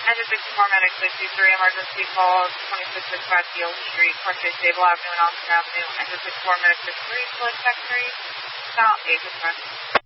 Engine 64 Medic 63, emergency call 2665 Deal Street, Parkway Stable Avenue and Austin Avenue. Engine 64 Medic 63, select factory, south 8 dispatch.